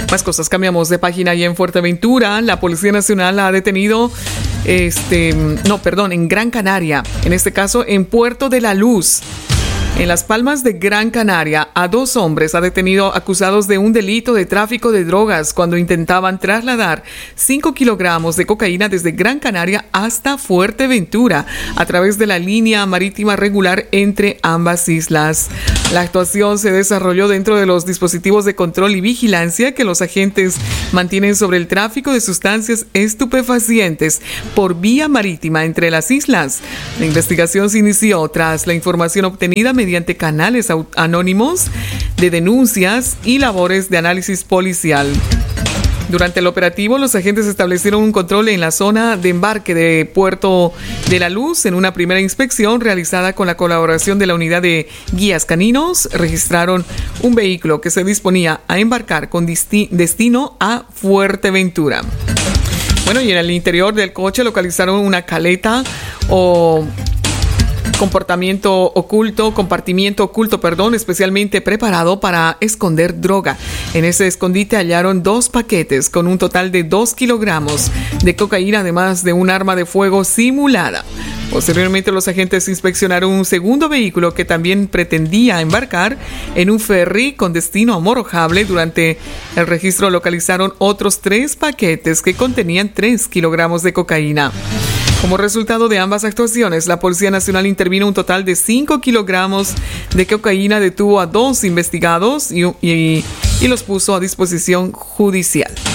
Más cosas, cambiamos de página y en Fuerteventura la Policía Nacional ha detenido, en Gran Canaria, en este caso en Puerto de la Luz. En Las Palmas de Gran Canaria, a 2 hombres ha detenido acusados de un delito de tráfico de drogas cuando intentaban trasladar 5 kilogramos de cocaína desde Gran Canaria hasta Fuerteventura a través de la línea marítima regular entre ambas islas. La actuación se desarrolló dentro de los dispositivos de control y vigilancia que los agentes mantienen sobre el tráfico de sustancias estupefacientes por vía marítima entre las islas. La investigación se inició tras la información obtenida mediante canales anónimos de denuncias y labores de análisis policial. Durante el operativo, los agentes establecieron un control en la zona de embarque de Puerto de la Luz. En una primera inspección realizada con la colaboración de la unidad de guías caninos, registraron un vehículo que se disponía a embarcar con destino a Fuerteventura. Bueno, y en el interior del coche localizaron una caleta o compartimiento oculto, especialmente preparado para esconder droga. En ese escondite hallaron 2 paquetes con un total de 2 kilogramos de cocaína, además de un arma de fuego simulada. Posteriormente, los agentes inspeccionaron un segundo vehículo que también pretendía embarcar en un ferry con destino a Morrojable. Durante el registro localizaron otros 3 paquetes que contenían 3 kilogramos de cocaína. Como resultado de ambas actuaciones, la Policía Nacional intervino un total de 5 kilogramos de cocaína, detuvo a 2 investigados y los puso a disposición judicial.